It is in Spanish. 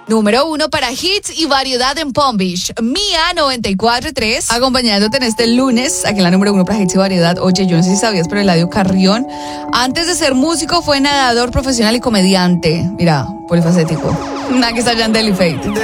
Número 1 para hits y variedad en Palm Beach. Mía 94.3, acompañándote en este lunes, aquí en la número 1 para hits y variedad. Oye, yo no sé si sabías, pero Eladio Carrión, antes de ser músico, fue nadador profesional y comediante. Mira, polifacético. Nada que está Yandel y Fate.